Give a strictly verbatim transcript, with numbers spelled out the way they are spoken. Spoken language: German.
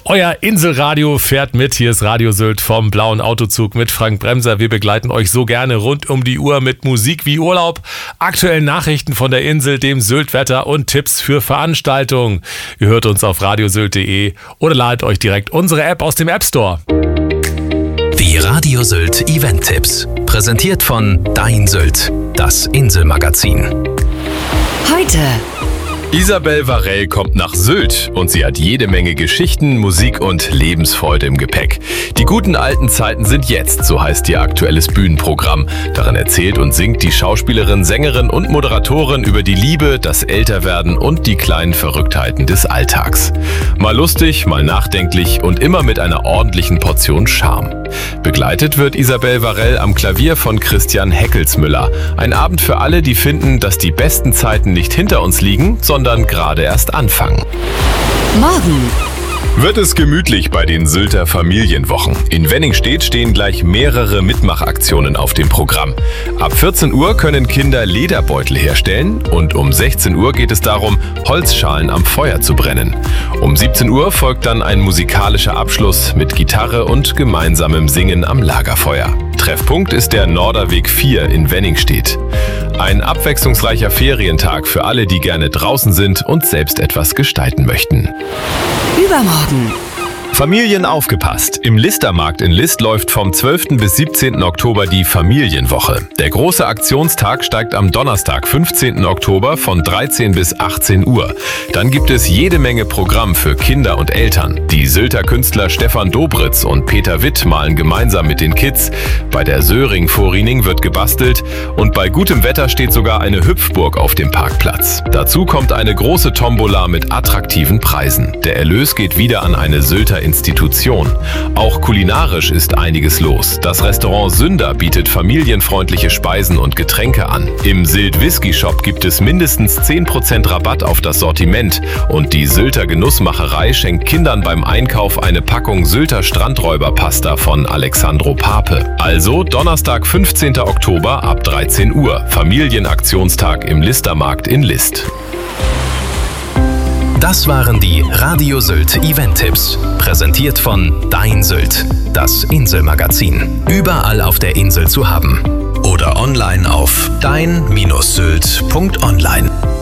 Euer Inselradio fährt mit. Hier ist Radio Sylt vom Blauen Autozug mit Frank Bremser. Wir begleiten euch so gerne rund um die Uhr mit Musik wie Urlaub, aktuellen Nachrichten von der Insel, dem Syltwetter und Tipps für Veranstaltungen. Ihr hört uns auf radiosylt punkt de oder ladet euch direkt unsere App aus dem App Store. Die Radio Sylt Event-Tipps. Präsentiert von Dein Sylt, das Inselmagazin. Heute. Isabel Varell kommt nach Sylt und sie hat jede Menge Geschichten, Musik und Lebensfreude im Gepäck. Die guten alten Zeiten sind jetzt, so heißt ihr aktuelles Bühnenprogramm. Darin erzählt und singt die Schauspielerin, Sängerin und Moderatorin über die Liebe, das Älterwerden und die kleinen Verrücktheiten des Alltags. Mal lustig, mal nachdenklich und immer mit einer ordentlichen Portion Charme. Begleitet wird Isabel Varell am Klavier von Christian Heckelsmüller. Ein Abend für alle, die finden, dass die besten Zeiten nicht hinter uns liegen, sondern gerade erst anfangen. Morgen wird es gemütlich bei den Sylter Familienwochen. In Wenningstedt stehen gleich mehrere Mitmachaktionen auf dem Programm. Ab vierzehn Uhr können Kinder Lederbeutel herstellen und um sechzehn Uhr geht es darum, Holzschalen am Feuer zu brennen. Um siebzehn Uhr folgt dann ein musikalischer Abschluss mit Gitarre und gemeinsamem Singen am Lagerfeuer. Treffpunkt ist der Norderweg vier in Wenningstedt. Ein abwechslungsreicher Ferientag für alle, die gerne draußen sind und selbst etwas gestalten möchten. Übermorgen. Familien aufgepasst! Im Listermarkt in List läuft vom zwölften bis siebzehnten Oktober die Familienwoche. Der große Aktionstag steigt am Donnerstag, fünfzehnten Oktober von dreizehn bis achtzehn Uhr. Dann gibt es jede Menge Programm für Kinder und Eltern. Die Sylter Künstler Stefan Dobritz und Peter Witt malen gemeinsam mit den Kids. Bei der Söring-Vorrining wird gebastelt und bei gutem Wetter steht sogar eine Hüpfburg auf dem Parkplatz. Dazu kommt eine große Tombola mit attraktiven Preisen. Der Erlös geht wieder an eine Sylter Institution. Auch kulinarisch ist einiges los. Das Restaurant Sünder bietet familienfreundliche Speisen und Getränke an. Im Sylt Whisky Shop gibt es mindestens zehn Prozent Rabatt auf das Sortiment und die Sylter Genussmacherei schenkt Kindern beim Einkauf eine Packung Sylter Strandräuberpasta von Alexandro Pape. Also Donnerstag, fünfzehnten Oktober ab dreizehn Uhr. Familienaktionstag im Listermarkt in List. Das waren die Radio Sylt Event-Tipps. Präsentiert von Dein Sylt, das Inselmagazin. Überall auf der Insel zu haben. Oder online auf dein Bindestrich sylt punkt online.